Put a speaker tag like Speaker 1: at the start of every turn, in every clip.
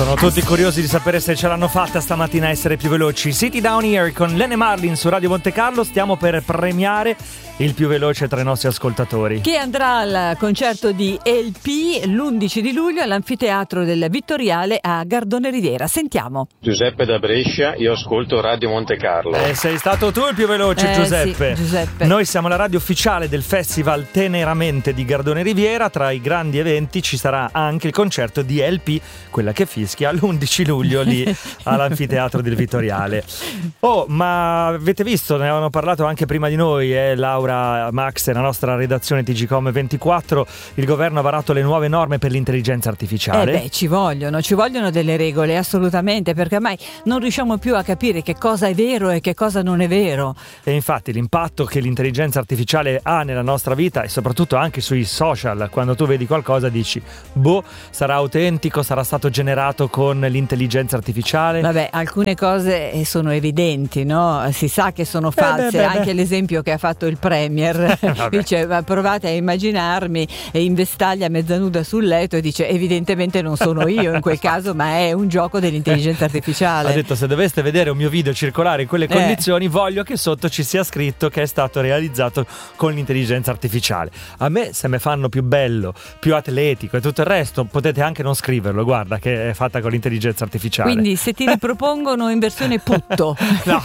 Speaker 1: Sono tutti curiosi di sapere se ce l'hanno fatta stamattina a essere più veloci. City Down Here con Lene Marlin su Radio Monte Carlo. Stiamo per premiare il più veloce tra i nostri ascoltatori,
Speaker 2: che andrà al concerto di LP l'11 di luglio all'anfiteatro del Vittoriale a Gardone Riviera. Sentiamo.
Speaker 3: Giuseppe da Brescia, io ascolto Radio Monte Carlo.
Speaker 1: Sei stato tu il più veloce, Giuseppe.
Speaker 2: Sì, Giuseppe.
Speaker 1: Noi siamo la radio ufficiale del Festival Teneramente di Gardone Riviera. Tra i grandi eventi ci sarà anche il concerto di LP, quella che fischia, l'11 luglio lì all'anfiteatro del Vittoriale. Oh, ma avete visto, ne avevano parlato anche prima di noi, Laura, Max e la nostra redazione TGcom 24, il governo ha varato le nuove norme per l'intelligenza artificiale.
Speaker 2: Ci vogliono delle regole, assolutamente, perché ormai non riusciamo più a capire che cosa è vero e che cosa non è vero.
Speaker 1: E infatti l'impatto che l'intelligenza artificiale ha nella nostra vita e soprattutto anche sui social, quando tu vedi qualcosa dici, sarà autentico, sarà stato generato con l'intelligenza artificiale?
Speaker 2: Vabbè, alcune cose sono evidenti, no? Si sa che sono false, anche l'esempio che ha fatto il Premier dice, provate a immaginarmi in vestaglia mezza nuda sul letto, e dice evidentemente non sono io in quel caso, ma è un gioco dell'intelligenza artificiale.
Speaker 1: Ha detto, se doveste vedere un mio video circolare in quelle condizioni, voglio che sotto ci sia scritto che è stato realizzato con l'intelligenza artificiale. A me, se me fanno più bello, più atletico e tutto il resto, potete anche non scriverlo, guarda che è fatta con l'intelligenza artificiale.
Speaker 2: Quindi se ti ripropongono in versione putto
Speaker 1: no,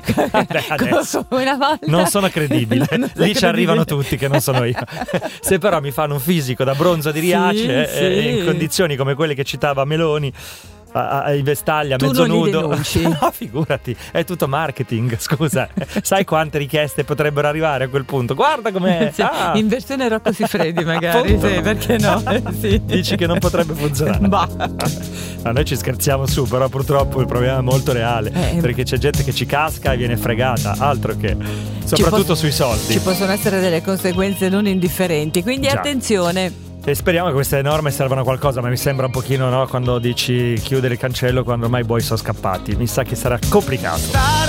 Speaker 1: adesso
Speaker 2: una volta
Speaker 1: non sono credibile. Lì ci arrivano tutti che non sono io. Se però mi fanno un fisico da bronzo di Riace in condizioni come quelle che citava Meloni, in vestaglia,
Speaker 2: tu
Speaker 1: mezzo
Speaker 2: non
Speaker 1: nudo,
Speaker 2: no,
Speaker 1: figurati, è tutto marketing, scusa. Sai quante richieste potrebbero arrivare a quel punto? Guarda com'è.
Speaker 2: In versione Rocco Siffredi magari, sì, perché no? Sì.
Speaker 1: Dici che non potrebbe funzionare? Ma noi ci scherziamo su, però purtroppo il problema è molto reale, perché c'è gente che ci casca e viene fregata, altro che, soprattutto sui soldi.
Speaker 2: Ci possono essere delle conseguenze non indifferenti, quindi attenzione.
Speaker 1: E speriamo che queste norme servano a qualcosa, ma mi sembra un pochino, no, quando dici chiudere il cancello quando ormai i buoi sono scappati. Mi sa che sarà complicato.